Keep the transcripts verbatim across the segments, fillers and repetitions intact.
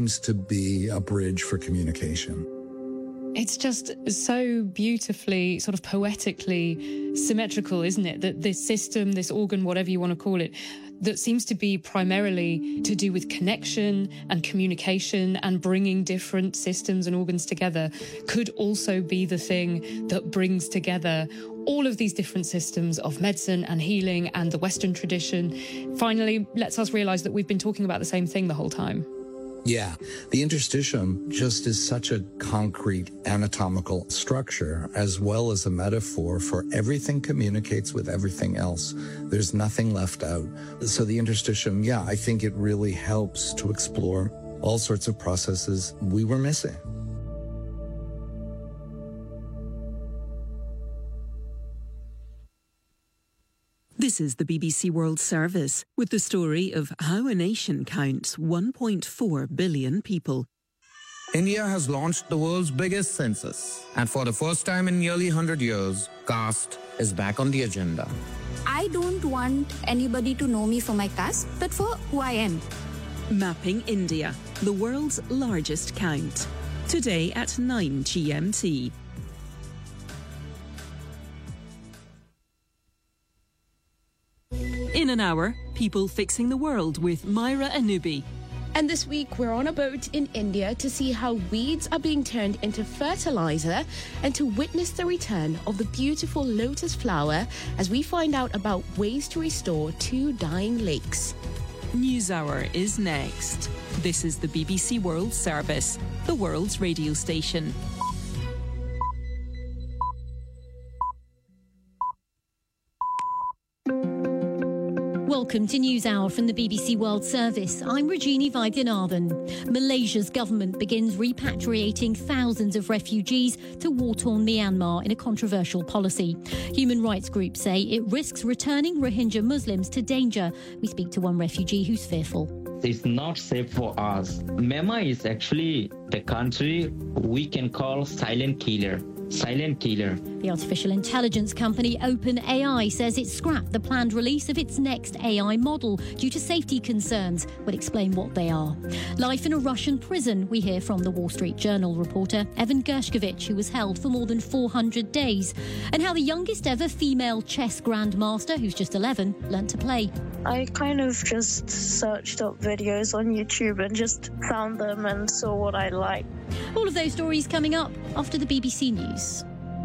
seems to be a bridge for communication. It's just so beautifully, sort of poetically symmetrical, isn't it? That this system, this organ, whatever you want to call it, that seems to be primarily to do with connection and communication and bringing different systems and organs together, could also be the thing that brings together all of these different systems of medicine and healing and the Western tradition. Finally, lets us realize that we've been talking about the same thing the whole time. Yeah, the interstitium just is such a concrete anatomical structure as well as a metaphor for everything communicates with everything else. There's nothing left out. So the interstitium, yeah, I think it really helps to explore all sorts of processes we were missing. This is the B B C World Service with the story of how a nation counts one point four billion people. India has launched the world's biggest census, and for the first time in nearly one hundred years, caste is back on the agenda. I don't want anybody to know me for my caste, but for who I am. Mapping India, the world's largest count. Today at nine G M T. In an hour, people fixing the world with Myra Anubi. And this week, we're on a boat in India to see how weeds are being turned into fertilizer and to witness the return of the beautiful lotus flower as we find out about ways to restore two dying lakes. NewsHour is next. This is the B B C World Service, the world's radio station. Welcome to NewsHour from the B B C World Service. I'm Rajini Vaidyanathan. Malaysia's government begins repatriating thousands of refugees to war-torn Myanmar in a controversial policy. Human rights groups say it risks returning Rohingya Muslims to danger. We speak to one refugee who's fearful. It's not safe for us. Myanmar is actually the country we can call silent killer. Silent killer. The artificial intelligence company OpenAI says it scrapped the planned release of its next A I model due to safety concerns. We'll explain what they are. Life in a Russian prison. We hear from the Wall Street Journal reporter Evan Gershkovich, who was held for more than four hundred days, and how the youngest ever female chess grandmaster, who's just eleven, learnt to play. I kind of just searched up videos on YouTube and just found them and saw what I liked. All of those stories coming up after the B B C News.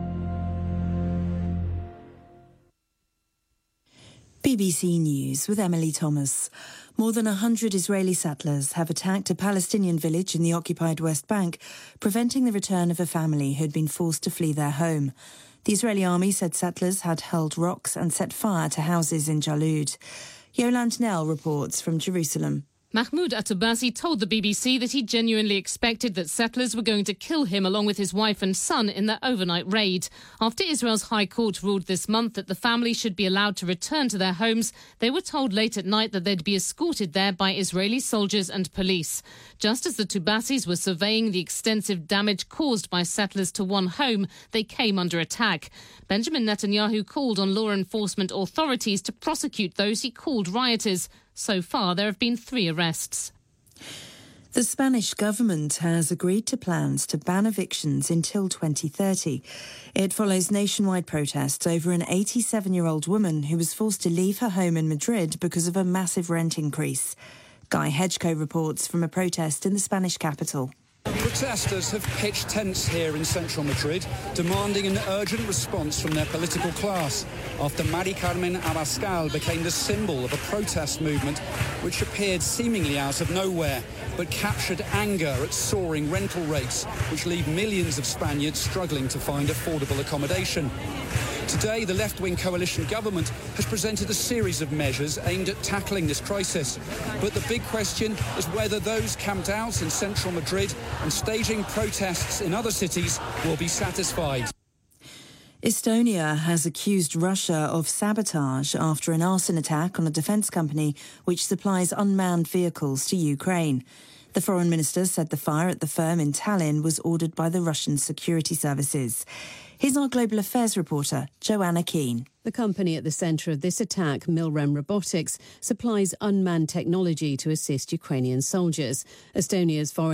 B B C News with Emily Thomas. More than one hundred Israeli settlers have attacked a Palestinian village in the occupied West Bank, preventing the return of a family who had been forced to flee their home. The Israeli army said settlers had hurled rocks and set fire to houses in Jalud. Yolande Nell reports from Jerusalem. Mahmoud Atabasi told the B B C that he genuinely expected that settlers were going to kill him along with his wife and son in their overnight raid. After Israel's High Court ruled this month that the family should be allowed to return to their homes, they were told late at night that they'd be escorted there by Israeli soldiers and police. Just as the Tubasis were surveying the extensive damage caused by settlers to one home, they came under attack. Benjamin Netanyahu called on law enforcement authorities to prosecute those he called rioters. So far, there have been three arrests. The Spanish government has agreed to plans to ban evictions until twenty thirty. It follows nationwide protests over an eighty-seven-year-old woman who was forced to leave her home in Madrid because of a massive rent increase. Guy Hedgecoe reports from a protest in the Spanish capital. Protesters have pitched tents here in central Madrid, demanding an urgent response from their political class after Mari Carmen Abascal became the symbol of a protest movement which appeared seemingly out of nowhere, but captured anger at soaring rental rates, which leave millions of Spaniards struggling to find affordable accommodation. Today, the left-wing coalition government has presented a series of measures aimed at tackling this crisis. But the big question is whether those camped out in central Madrid and staging protests in other cities will be satisfied. Estonia has accused Russia of sabotage after an arson attack on a defence company which supplies unmanned vehicles to Ukraine. The foreign minister said the fire at the firm in Tallinn was ordered by the Russian security services. Here's our global affairs reporter, Joanna Keane. The company at the centre of this attack, Milrem Robotics, supplies unmanned technology to assist Ukrainian soldiers. Estonia's foreign